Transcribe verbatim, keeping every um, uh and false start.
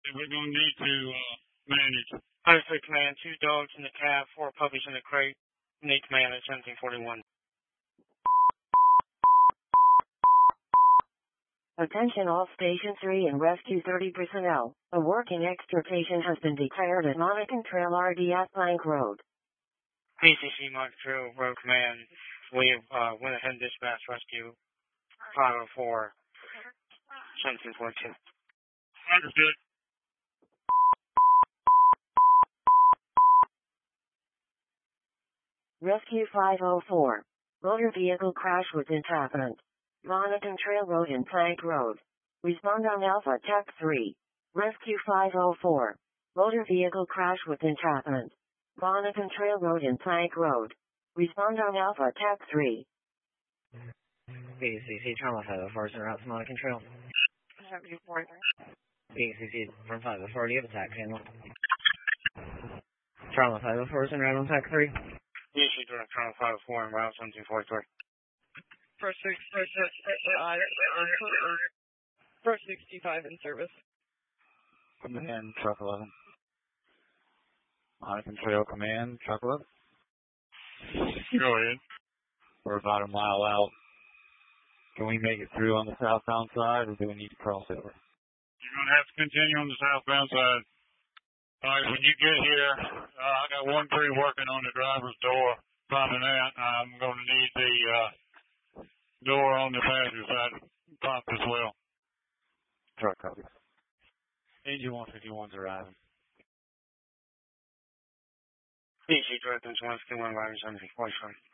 We're going to need to uh, manage. Understood, Command. Two dogs in the cab, four puppies in the crate. Need command at seventeen forty-one. Attention all Station three and Rescue thirty personnel. A working extirpation has been declared at Monacan Trail R D at Blank Road. P C C Monacan Trail Road Command. We have uh, went ahead and dispatched Rescue five oh four, seventeen forty-two. Understood. Rescue five oh four. Motor vehicle crash with entrapment. Monacan Trail Road and Plank Road. Respond on Alpha Tech three. Rescue five oh four. Motor vehicle crash with entrapment. Monacan Trail Road and Plank Road. Respond on Alpha Tech three. B C C Trauma five oh four, sir, out to Monacan Trail. B C C from five oh four, do you have a taxi channel? Trauma five oh four, sir, out on Tech three. B C C Trauma five oh four and route seventeen forty-three. First six, first six, uh, first sixty-five in service. Command, truck eleven. Monacan Trail Command, truck eleven. Go ahead. We're about a mile out. Can we make it through on the southbound side, or do we need to cross over? You're going to have to continue on the southbound side. All right, when you get here, uh, I got one crew working on the driver's door. Popping out, I'm going to need the uh, door on the passenger side popped as well. Truck copies. Engine one fifty-one's arriving. B C C Directions one fifty-one, riding seventeen forty-three.